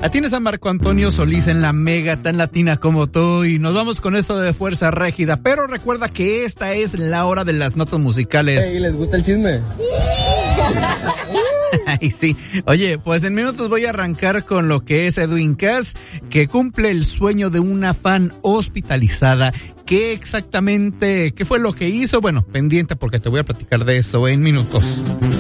Tienes a Marco Antonio Solís en la Mega, tan latina como tú, y nos vamos con eso de Fuerza Régida, pero recuerda que esta es la hora de las notas musicales. ¿Y les gusta el chisme? Ay, sí. Oye, pues en minutos voy a arrancar con lo que es Edwin Cass, que cumple el sueño de una fan hospitalizada. ¿Qué fue lo que hizo? Bueno, pendiente porque te voy a platicar de eso en minutos.